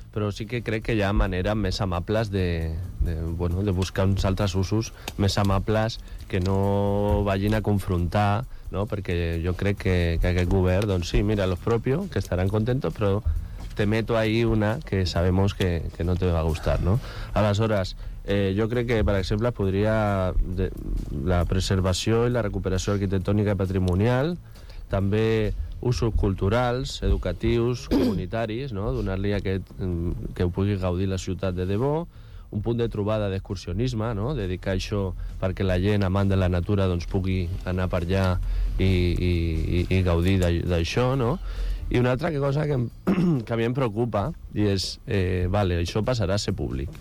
però sí que crec que hi ha maneres més amables de, de, bueno, de buscar uns altres usos més amables que no vagin a confrontar, no? Perquè jo crec que, que aquest govern, doncs sí, mira, los propios, que estaran contentos, però te meto ahí una que sabemos que, que no te va a gustar, no? Aleshores, eh, jo crec que, per exemple, podria de, la preservació i la recuperació arquitectònica i patrimonial, també usos culturals, educatius, comunitaris, no? Donar-li aquest, que ho pugui gaudir la ciutat de debò, un punt de trobada d'excursionisme, no? Dedicar això perquè la gent amant de la natura doncs, pugui anar per allà i, i, i gaudir d'això, no? I una altra cosa que, que a mi em preocupa i és, eh, vale, això passarà a ser públic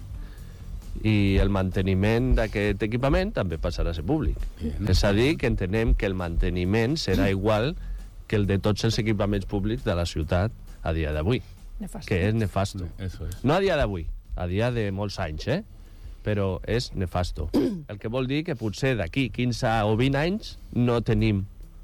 i el manteniment d'aquest equipament també passarà a ser públic. Bien. És a dir, que entenem que el manteniment serà igual que el de tots els equipaments públics de la ciutat a dia d'avui. Nefasto. Que és nefasto. Eso es. No a dia d'avui, a dia de molts anys, eh? Però és nefasto. El que vol dir que potser d'aquí quinze o vint anys no tenim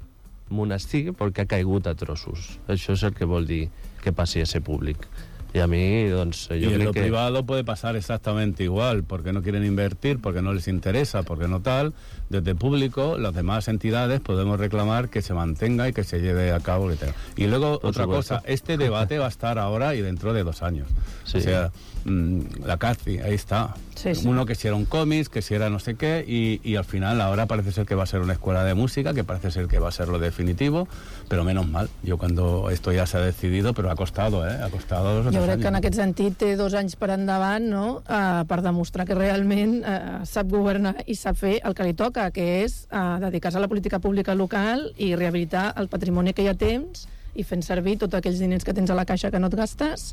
monestir perquè ha caigut a trossos. Això és el que vol dir que passi a ser públic. Y a mí, doncs, yo y en creo lo que... privado puede pasar exactamente igual, porque no quieren invertir, porque no les interesa, porque no tal. Desde el público, las demás entidades podemos reclamar que se mantenga y que se lleve a cabo. Que tenga. Y luego, Por otra supuesto. cosa, este debate va a estar ahora y dentro de dos años. Sí. O sea, mmm, la C A C I, ahí está. Sí, sí. Uno que si era un cómic, que si era no sé qué, y, y al final ahora parece ser que va a ser una escuela de música, que parece ser que va a ser lo definitivo, pero menos mal. Yo cuando esto ya se ha decidido, pero ha costado, ¿eh? Ha costado dos o tres Jo crec anys. que en aquest sentit té dos anys per endavant, no?, uh, per demostrar que realment uh, sap governar i sap fer el que li toca, que és uh, dedicar-se a la política pública local i rehabilitar el patrimoni que ja tens i fent servir tots aquells diners que tens a la caixa que no et gastes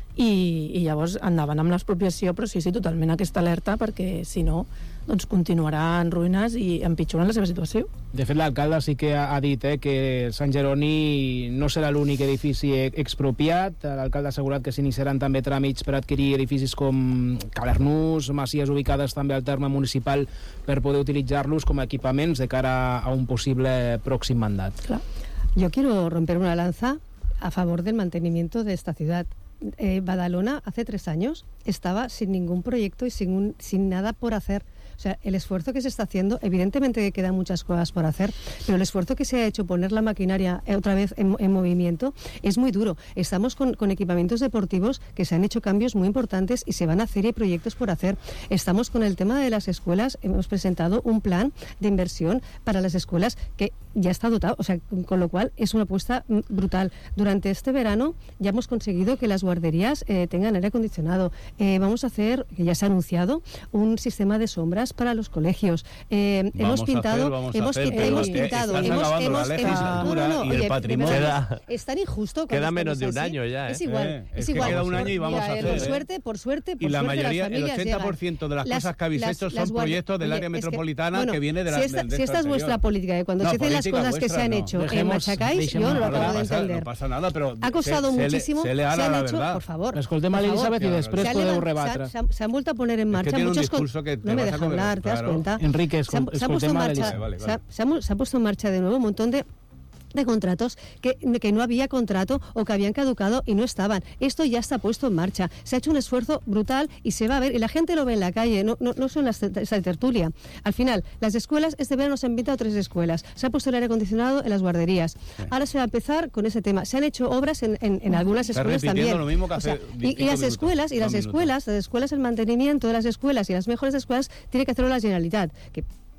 i, i llavors endavant amb l'expropiació, però sí, sí, totalment aquesta alerta, perquè si no, doncs continuarà en ruïnes i empitjorant la seva situació. De fet, l'alcalde sí que ha, ha dit eh, que Sant Jeroni no serà l'únic edifici expropiat. L'alcalde ha assegurat que s'iniciaran també tràmits per adquirir edificis com Cavernús, masies ubicades també al terme municipal per poder utilitzar-los com a equipaments de cara a un possible pròxim mandat. Clar. Yo quiero romper una lanza a favor del mantenimiento de esta ciudad. Eh, Badalona hace tres años estaba sin ningún proyecto y sin, un, sin nada por hacer. O sea, el esfuerzo que se está haciendo, evidentemente que quedan muchas cosas por hacer, pero el esfuerzo que se ha hecho poner la maquinaria otra vez en, en movimiento es muy duro. Estamos con, con equipamientos deportivos que se han hecho cambios muy importantes y se van a hacer y hay proyectos por hacer. Estamos con el tema de las escuelas, hemos presentado un plan de inversión para las escuelas que ya está dotado, o sea, con lo cual es una apuesta brutal. Durante este verano ya hemos conseguido que las guarderías eh, tengan aire acondicionado. Eh, vamos a hacer, que ya se ha anunciado, un sistema de sombras para los colegios. Eh, hemos pintado, hacer, hemos, hacer, hemos pintado, estás hemos, hemos, la hemos, no, no, no, y el oye, patrimonio. Queda, es tan injusto. Queda menos de un así. año ya, ¿eh? Es igual, eh, es, es igual. Que queda un año y vamos Mira, a hacer. Por ¿eh? suerte, por suerte, por y la suerte mayoría, las familias el ochenta por ciento de las, las cosas que habéis las, hecho son las proyectos del Oye, área es metropolitana que, bueno, que viene de la Si esta, de, de si esta es vuestra política, que cuando no, se hacen las cosas que se han no. hecho Dejemos, en machacáis, yo no lo acabo de entender. No pasa nada, pero ha costado se, muchísimo, se, le, se, le se han la hecho, verdad. por favor. Escoltem a l'Elisabeth i després podeu rebatre. Se, se han vuelto a poner en marcha es que muchos... Con... Que no me deja hablar, ¿te das claro. cuenta? Enrique, se, han, se, han puesto en marcha, vale, vale, vale. Se, ha, se, ha, se ha puesto en marcha de nuevo un montón de de contratos que, que no había contrato o que habían caducado y no estaban. Esto ya está puesto en marcha. Se ha hecho un esfuerzo brutal y se va a ver, y la gente lo ve en la calle, no, no, no son las, esa tertulia. Al final, las escuelas, este verano se han invitado tres escuelas, se ha puesto el aire acondicionado en las guarderías. Sí. Ahora se va a empezar con ese tema. Se han hecho obras en, en, en algunas está escuelas también. Lo mismo que hace o sea, y, y las minutos, escuelas, y las escuelas, las escuelas, el mantenimiento de las escuelas y las mejores escuelas tiene que hacerlo la Generalitat. Que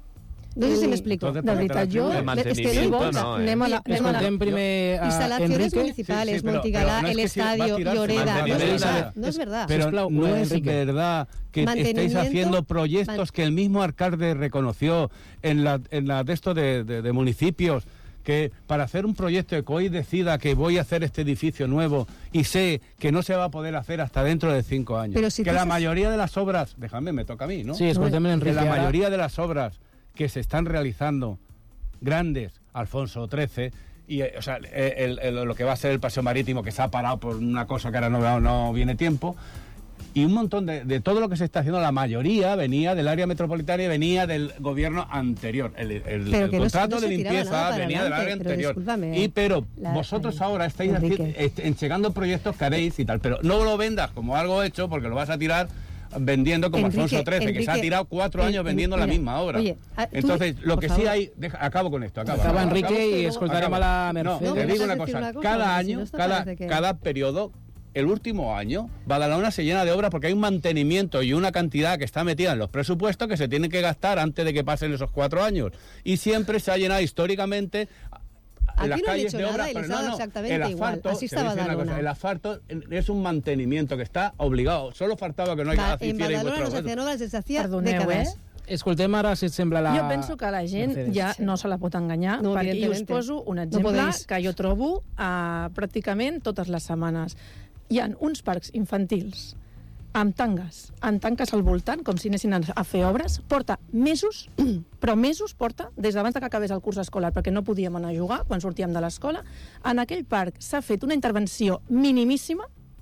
No sé si m'explico. De veritat, jo... És que no hi vols. No, eh? Anem a la... Escoltem primer a Instalaciones Enrique. municipales, sí, sí, pero, Montigalá, pero no el es que estadio, si Lloreda. No es verdad. verdad. No es verdad. Pero Sisplau, no es Enrique. verdad que estéis haciendo proyectos que el mismo alcalde reconoció en la, en la de esto de, de, de municipios, que para hacer un proyecto que hoy decida que voy a hacer este edificio nuevo y sé que no se va a poder hacer hasta dentro de cinco años. Pero si que la haces... mayoría de las obras, déjame, me toca a mí, ¿no? Sí, escoltem Enrique. Que la ara... mayoría de las obras que se están realizando, grandes, Alfonso trece, y o sea, el, el, lo que va a ser el paseo marítimo, que se ha parado por una cosa que ahora no, no viene tiempo, y un montón de, de todo lo que se está haciendo, la mayoría venía del área metropolitana y venía del gobierno anterior. El, el, el contrato no, no de limpieza venía del área anterior. Y pero la, vosotros la, ahora estáis entregando proyectos que haréis y tal, pero no lo vendas como algo hecho porque lo vas a tirar vendiendo como Enrique, Alfonso trece, Enrique, que se ha tirado cuatro en, años vendiendo mira, la misma obra. Oye, entonces, lo que favor. sí hay... Deja, acabo con esto. Acabo, acaba acabo, Enrique acabo, y escoltaremos a la Mercedes. No, te digo una cosa. Una cosa cada año, si no cada, que... cada periodo, el último año, Badalona se llena de obras porque hay un mantenimiento y una cantidad que está metida en los presupuestos que se tienen que gastar antes de que pasen esos cuatro años. Y siempre se ha llenado históricamente... Aquí las no calles he dicho de nada obras, y les no, ha dado no, exactamente el asfalto, igual. Así está Badalona. Cosa, el asfalto es un mantenimiento que está obligado. Solo faltava que no hi Va, en Badalona no s'hacien obres des de hacía dècades. Eh? Escoltem ara si et sembla la... Jo penso que la gent Mercedes. ja no se la pot enganyar, no, perquè jo us poso un exemple no que jo trobo uh, pràcticament totes les setmanes. Hi ha uns parcs infantils amb tangues, amb tanques al voltant, com si anessin a fer obres, porta mesos, però mesos porta, des d'abans que acabés el curs escolar, perquè no podíem anar a jugar quan sortíem de l'escola, en aquell parc s'ha fet una intervenció minimíssima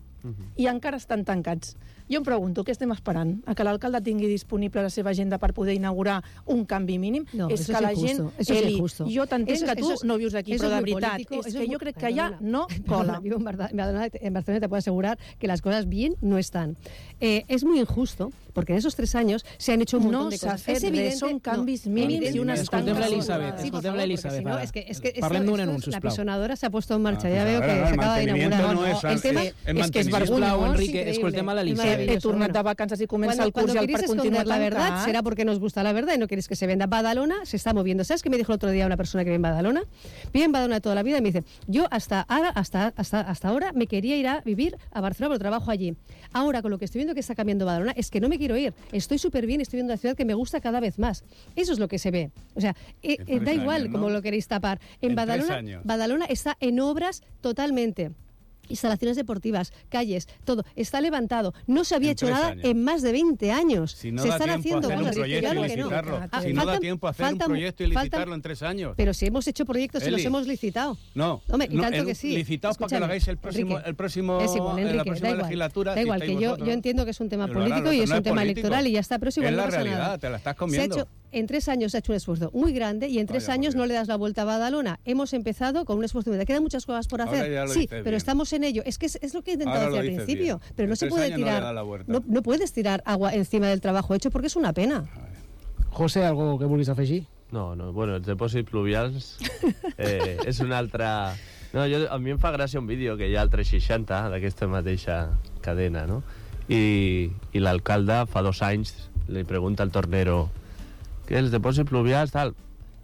i encara estan tancats. Jo em pregunto, què estem esperant? A que l'alcalde tingui disponible la seva agenda per poder inaugurar un canvi mínim? No, és que la gent... Eso Eli, es jo t'entenc que tu es, no vius aquí, però de veritat, político, és que jo crec que allà no cola. Vivo en Barcelona, en Barcelona te puedo asegurar que las cosas bien no están. Eh, es muy injusto, porque en esos tres años se han hecho un montón no de cosas. Es evidente, son canvis no, mínims y unas tanques. Elizabeth, escoltem l'Elisabeth. No, es que, es que Parlem d'un anunci, la pisonadora se ha puesto en marcha, ah, ya veo que no, se acaba de inaugurar. No, no, el tema és que és vergonyós, Enrique, escoltem a l'Elisabeth. He tornat de vacances i comença cuando, el curs y el parc continua la verdad, será porque nos gusta la verdad y no queréis que se venda. Badalona se está moviendo. ¿Sabes qué me dijo el otro día una persona que vive en Badalona? Vive en Badalona toda la vida y me dice, yo hasta ahora, hasta, hasta, hasta ahora me quería ir a vivir a Barcelona, pero trabajo allí. Ahora, con lo que estoy viendo que está cambiando Badalona, es que no me quiero ir. Estoy súper bien, estoy viendo una ciudad que me gusta cada vez más. Eso es lo que se ve. O sea, eh, eh, da igual años, ¿no? Como lo queréis tapar. En, en Badalona, Badalona está en obras totalmente. Instalaciones deportivas, calles, todo, está levantado. No se había en hecho nada años. En más de veinte años. Si no se da están tiempo haciendo a hacer cosas. un proyecto Claro y licitarlo. No. Si no da tiempo a hacer falta, un proyecto y licitarlo falta, en tres años. Pero si hemos hecho proyectos y los hemos licitado. No, Hombre, y no, tanto el, que sí. Licitados para que lo hagáis el próximo, Enrique, el próximo, es igual, Enrique, en la próxima da igual, legislatura. Da igual, si que yo, yo entiendo que es un tema pero político y es un tema político. electoral y ya está, pero es igual, es no la pasa realidad, nada. Te la estás comiendo. Se ha hecho, en tres años se ha hecho un esfuerzo muy grande y en tres Vaya, años no le das la vuelta a Badalona. Hemos empezado con un esfuerzo muy grande. Quedan muchas cosas por hacer. Sí, pero bien. Estamos en ello. Es que es, es lo que he intentado decir al principio. Bien. Pero no se puede tirar, no, no, no puedes tirar agua encima del trabajo hecho porque es una pena. José, algo que vulguis afegir? No, no, bueno, els depòsits pluvials eh, és una altra... No, jo, a mi em fa gràcia un vídeo que hi ha al tres seixanta d'aquesta mateixa cadena, no? I, i l'alcalde fa dos anys li pregunta al tornero que els depòsits pluvials, tal...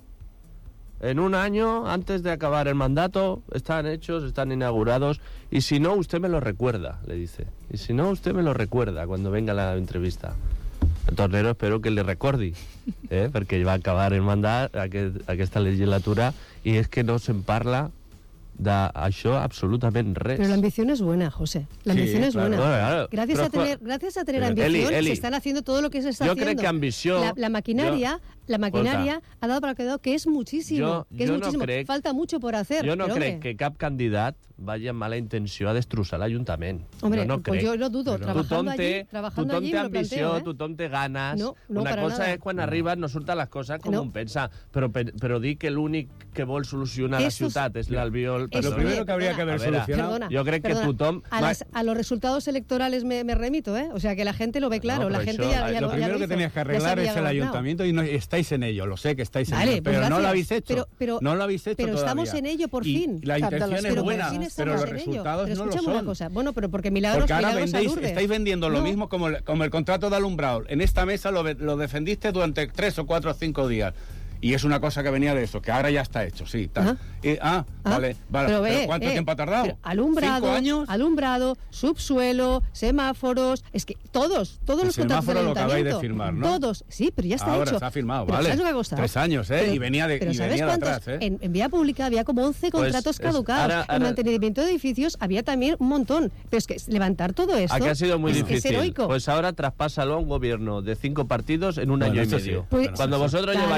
En un año, antes de acabar el mandato, están hechos, están inaugurados, y si no, usted me lo recuerda, le dice. Y si no, usted me lo recuerda cuando venga la entrevista. El tornero espero que le recordi, eh? Perquè va acabar el mandat, aquest, aquesta legislatura, i és que no se'n parla d'això absolutament res. Pero la ambición es buena, José. La ambición sí, es claro. buena. No, claro. Gracias, Pero, a tener, gracias a tener Eli, ambición Eli, se están haciendo todo lo que se está yo haciendo. Yo creo que ambició... La, la maquinaria, yo, la maquinaria escolta, ha dado para que ha dado que es muchísimo. Jo, que es jo muchísimo. No crec, Falta mucho por hacer. Jo no pero, crec hombre, que cap candidat vagi amb mala intenció a destrossar l'Ajuntament. Hombre, no, no pues crec. yo lo dudo. Però trabajando tothom té, allí, trabajando tothom allí té me lo ambició, planteo, ¿eh? tothom té ganes. No, no, Una cosa nada. és quan no. arribes no surten les coses com no. un pensa, però, però dir que l'únic que vol solucionar Estos, la ciutat és l'albiol... Lo primero que habría que haber solucionado... Perdona, jo crec perdona, que tothom... A, las, a los resultados electorales me, me remito, ¿eh? O sea, que la gente lo ve claro. No, la gente eso, ya, ya lo lo primero ya lo que hizo, tenías que arreglar es el ayuntamiento y no estáis en ello. Lo sé que estáis en vale, ello, pues pero gracias. no lo habéis hecho. Pero, pero, no lo habéis hecho pero todavía. estamos en ello por y fin. La intención es pero buena, pero los resultados pero no lo son. Una cosa. Bueno, pero porque milagros, porque ahora milagros vendéis, Lourdes. estáis vendiendo no. lo mismo como el, como el contrato de alumbrado. En esta mesa lo, lo defendiste durante tres o cuatro o cinco días. Y es una cosa que venía de eso, que ahora ya está hecho, sí. Tal. Y, ah, ¿Ah? vale, vale. Pero, ¿Pero eh, cuánto eh, tiempo ha tardado? Pero alumbrado, ¿Cinco años? alumbrado, subsuelo, semáforos, es que todos, todos el los contratos del semáforo lo acabáis de ayuntamiento, firmar, ¿no? Todos, sí, pero ya está ahora hecho. Ahora se ha firmado, pero vale. ¿sabes lo que ha costado? Tres años, ¿eh? Pero, y venía de, pero y ¿sabes venía de cuántos? atrás, ¿eh? En, en vía pública había como once pues contratos es, caducados. ahora, ahora, en mantenimiento de edificios había también un montón. Pero es que levantar todo esto Aquí ha sido muy es, difícil. es heroico. Pues ahora traspásalo a un gobierno de cinco partidos en un bueno, año y sí, medio. pues, Cuando vosotros claro, lleváis tres, claro.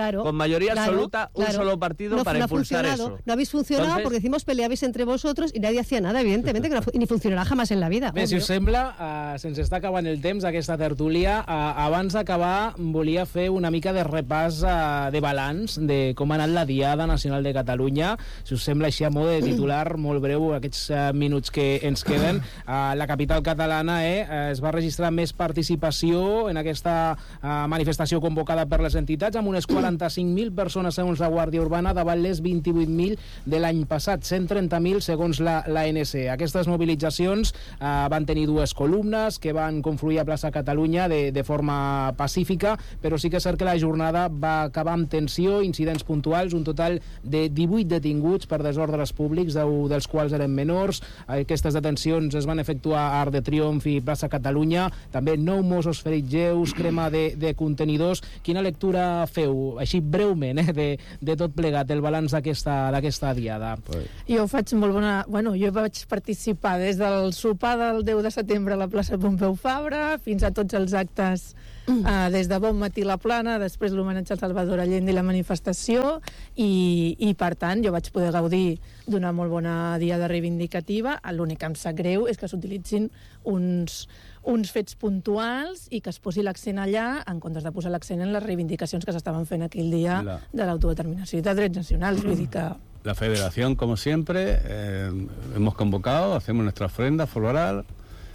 claro, con mayoría claro, absoluta, un claro. solo partido no, para no impulsar eso. No habéis funcionado Entonces... porque decimos peleabais entre vosotros y nadie hacía nada, evidentemente, que no, ni funcionarà jamás en la vida. Bé, si us sembla, uh, sense està acabant el temps d'aquesta tertúlia, uh, abans d'acabar volia fer una mica de repàs uh, de balanç de com ha anat la Diada Nacional de Catalunya. Si us sembla així a mode de titular, molt breu, aquests uh, minuts que ens queden. Uh, la capital catalana eh, es va registrar més participació en aquesta uh, manifestació convocada per les entitats, amb unes quaranta-cinc mil persones segons la Guàrdia Urbana davant les vint-i-vuit mil de l'any passat, cent trenta mil segons la, la N C. Aquestes mobilitzacions uh, van tenir dues columnes que van confluir a plaça Catalunya de, de forma pacífica, però sí que és cert que la jornada va acabar amb tensió, incidents puntuals, un total de divuit detinguts per desordres públics, deu dels quals eren menors. Aquestes detencions es van efectuar a Arc de Triomf i plaça Catalunya, també nou Mossos ferits lleus, crema de, de contenidors. Quina lectura feu, així breument, eh, de, de tot plegat, el balanç d'aquesta diada? Jo faig molt bona... Bueno, jo vaig participar des del sopar del deu de setembre a la plaça Pompeu Fabra fins a tots els actes uh, des de bon matí la Plana, després l'homenatge al Salvador Allende i la manifestació, i, i per tant jo vaig poder gaudir d'una molt bona diada reivindicativa. L'únic que em sap greu és que s'utilitzin uns, uns fets puntuals i que es posi l'accent allà en comptes de posar l'accent en les reivindicacions que s'estaven fent aquell dia la... de l'autodeterminació i de drets nacionals. Vull dir que... La Federación, como siempre, eh, hemos convocado, hacemos nuestra ofrenda floral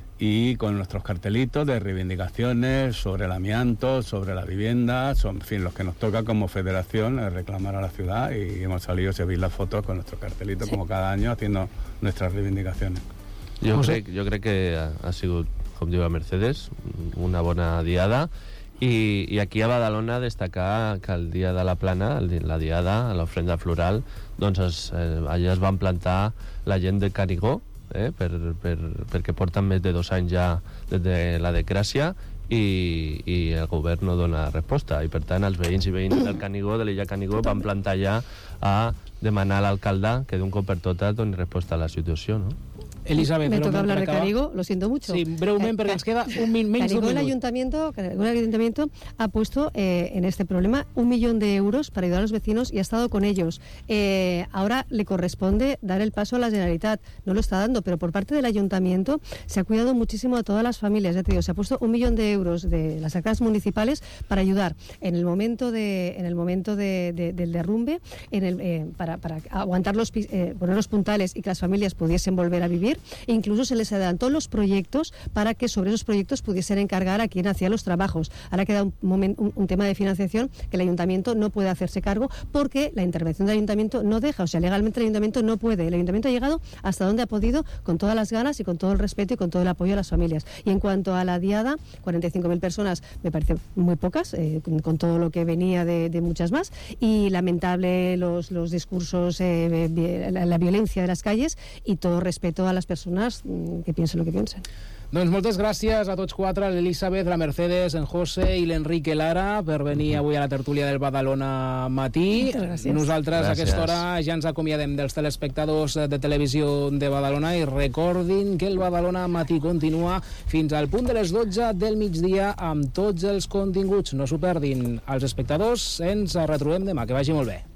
y con nuestros cartelitos de reivindicaciones sobre el amianto, sobre la vivienda, son, en fin, los que nos toca como federación eh, reclamar a la ciudad, y hemos salido, si veis las fotos, con nuestros cartelitos, sí, como cada año, haciendo nuestras reivindicaciones. Jo crec, jo crec que ha, ha sigut, com diu a Mercedes, una bona diada, i, i aquí a Badalona destacar que el dia de la Plana, el, la diada, l'ofrenda floral, doncs es, eh, allà es van plantar la gent de Canigó, eh, per, per, perquè porten més de dos anys ja des de la decràcia, i, i el govern no dona resposta, i per tant els veïns i veïns del Canigó, de l'illa Canigó, van plantar ja a demanar a l'alcalde que d'un cop per totes doni resposta a la situació, no? Elizabeth, me toca hablar de Canigo, lo siento mucho. Sí, brevemente, porque nos queda un min menos Canigo, un el ayuntamiento, Canigo, el ayuntamiento ha puesto eh, en este problema un millón de euros para ayudar a los vecinos y ha estado con ellos. Eh, ahora le corresponde dar el paso a la Generalitat. No lo está dando, pero por parte del ayuntamiento se ha cuidado muchísimo a todas las familias. Ya te digo, se ha puesto un millón de euros de las arcas municipales para ayudar en el momento de, en el momento de, de, del derrumbe, en el, eh, para, para aguantar los, eh, poner los puntales y que las familias pudiesen volver a vivir. E incluso se les adelantó los proyectos para que sobre esos proyectos pudiesen encargar a quien hacía los trabajos. Ahora queda un, moment, un, un tema de financiación que el ayuntamiento no puede hacerse cargo porque la intervención del ayuntamiento no deja, o sea, legalmente el ayuntamiento no puede. El ayuntamiento ha llegado hasta donde ha podido, con todas las ganas y con todo el respeto y con todo el apoyo a las familias. Y en cuanto a la diada, cuarenta y cinco mil personas me parece muy pocas, eh, con, con todo lo que venía de, de muchas más, y lamentable los, los discursos, eh, la, la violencia de las calles, y todo respeto a las persones que piensen el que piensen. Doncs moltes gràcies a tots quatre, l'Elisabeth, la Mercedes, en José i l'Enrique Lara, per venir avui a la tertúlia del Badalona Matí. Nosaltres gràcies. A aquesta hora ja ens acomiadem dels telespectadors de Televisió de Badalona, i recordin que el Badalona Matí continua fins al punt de les dotze del migdia amb tots els continguts. No s'ho perdin. Els espectadors ens retrobem demà. Que vagi molt bé.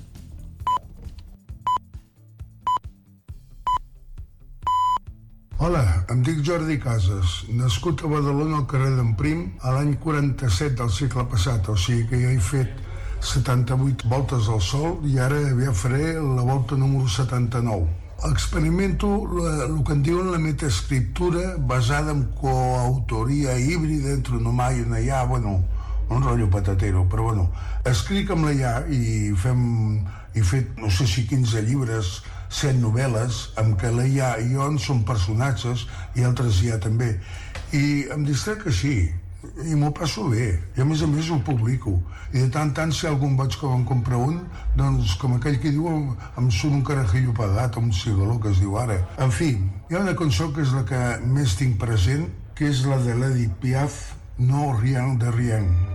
Hola, em dic Jordi Casas, nascut a Badalona al carrer d'en Prim a l'any quaranta-set del segle passat, o sigui que ja he fet setanta-vuit voltes al sol i ara ja faré la volta número setanta-nou. Experimento el que en diuen la metaescriptura basada en coautoria híbrida entre una mà i una ja, bueno, un rotllo patatero, però bueno, escric amb la ja i fem, he fet no sé si quinze llibres, set novel·les, amb què la ja i jo en són personatges i altres ja també. I em distrec així, i m'ho passo bé, i a més a més ho publico. I de tant en tant, si algú em vaig com en comprar un, doncs com aquell que diu, em surt un carajillo pagat, un cigaló que es diu ara. En fi, hi ha una cançó que és la que més tinc present, que és la de l'Edith Piaf, No Rien de Rien.